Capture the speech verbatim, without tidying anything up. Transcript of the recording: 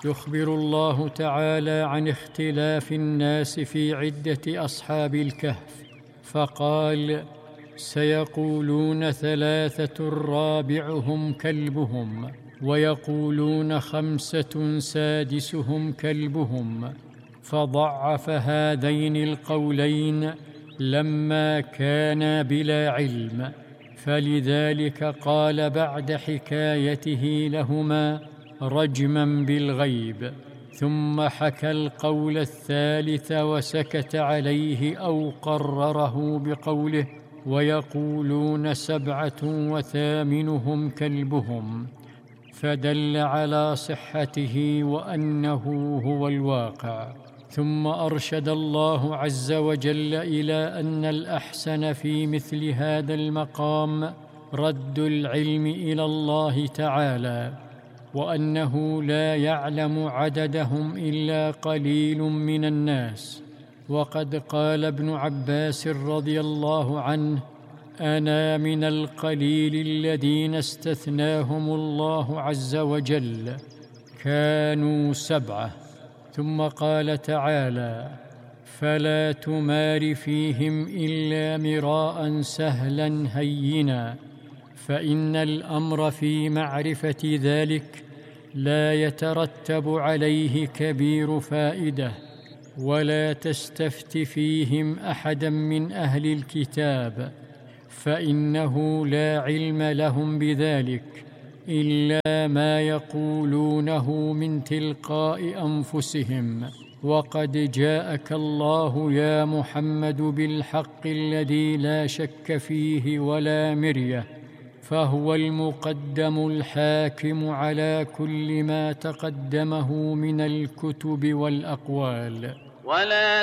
يخبر الله تعالى عن اختلاف الناس في عدة أصحاب الكهف، فقال: سيقولون ثلاثة رابعهم كلبهم، ويقولون خمسة سادسهم كلبهم، فضعف هذين القولين لما كانا بلا علم، فلذلك قال بعد حكايته لهما رجما بالغيب، ثم حكى القول الثالث وسكت عليه أو قرره بقوله: ويقولون سبعة وثامنهم كلبهم، فدل على صحته وأنه هو الواقع. ثم أرشد الله عز وجل إلى أن الأحسن في مثل هذا المقام رد العلم إلى الله تعالى، وأنه لا يعلم عددهم إلا قليل من الناس. وقد قال ابن عباس رضي الله عنه: أنا من القليل الذين استثناهم الله عز وجل، كانوا سبعة. ثم قال تعالى: فلا تمار فيهم إلا مراء سهلا هينا، فإن الأمر في معرفة ذلك لا يترتب عليه كبير فائدة، ولا تستفت فيهم أحدا من أهل الكتاب، فإنه لا علم لهم بذلك إلا ما يقولونه من تلقاء أنفسهم. وقد جاءك الله يا محمد بالحق الذي لا شك فيه ولا مرية، فهو المقدم الحاكم على كل ما تقدمه من الكتب والأقوال. ولا